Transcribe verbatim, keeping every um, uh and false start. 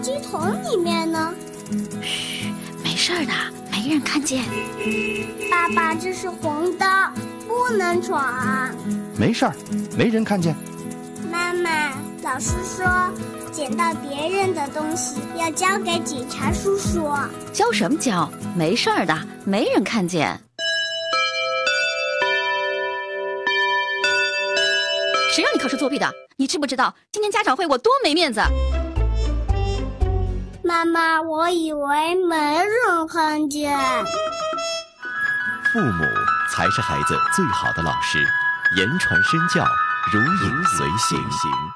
圾桶里面呢？ 嘘，没事的，没人看见。 爸爸，这是红灯，不能闯。 没事儿，没人看见。 妈妈，老师说捡到别人的东西要交给警察叔叔。 交什么交？没事儿的，没人看见。谁让你考试作弊的？你知不知道今天家长会我多没面子？ 妈妈，我以为没人看见。 父母才是孩子最好的老师，言传身教，如影随形。